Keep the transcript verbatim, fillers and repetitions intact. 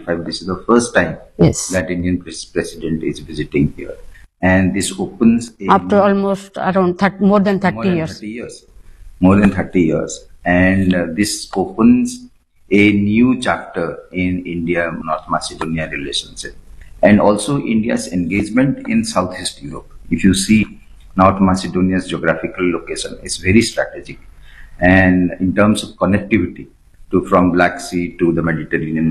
twenty-five, this is the first time Yes. that Indian pres- president is visiting here. And this opens a After almost around thirty, more than thirty more than years. thirty years. More than thirty years. And uh, this opens a new chapter in India-North Macedonia relationship. And also India's engagement in Southeast Europe. If you see, North Macedonia's geographical location is very strategic. And in terms of connectivity to from Black Sea to the Mediterranean